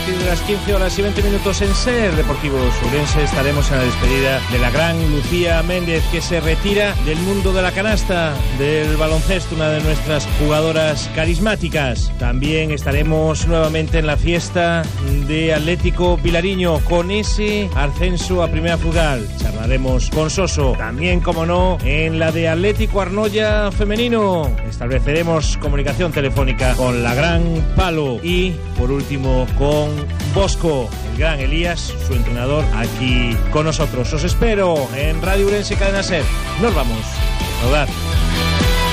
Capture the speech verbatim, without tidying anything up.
partir de las quince horas y veinte minutos en Ser Deportivo Ourense estaremos en la despedida de la gran Lucía Méndez, que se retira del mundo de la canasta, del baloncesto, una de nuestras jugadoras carismáticas. También estaremos nuevamente en la fiesta de Atlético Vilariño con ese ascenso a Primera Futsal. Charlaremos con Soso. También, como no, en la de Atlético Arnoya femenino estableceremos comunicación telefónica con la gran Palo. Y por último con Bosco, el gran Elías, su entrenador, aquí con nosotros. Os espero en Radio Ourense Cadena Ser. Nos vamos. Saudad.